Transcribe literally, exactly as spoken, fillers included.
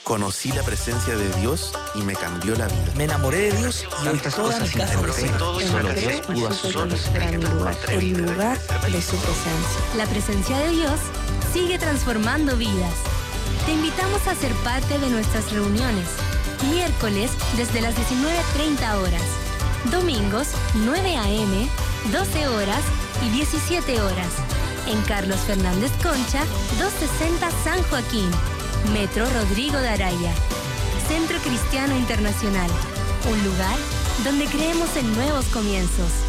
Conocí la presencia de Dios y me cambió la vida. Me enamoré de Dios y hoy Tantas toda mi cosas casa lo interpreté. sabe. Solo Dios pudo hacer solo. El lugar, el lugar de su presencia. La presencia de Dios sigue transformando vidas. Te invitamos a ser parte de nuestras reuniones. Miércoles desde las diecinueve treinta horas. Domingos nueve a eme, doce horas y diecisiete horas. En Carlos Fernández Concha, doscientos sesenta San Joaquín. Metro Rodrigo de Araya. Centro Cristiano Internacional. Un lugar donde creemos en nuevos comienzos.